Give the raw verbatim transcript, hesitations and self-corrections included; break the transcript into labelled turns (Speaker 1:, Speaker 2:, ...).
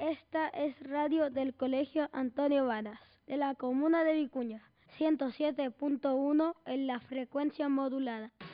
Speaker 1: Esta es radio del Colegio Antonio Varas, de la comuna de Vicuña, ciento siete punto uno en la frecuencia modulada.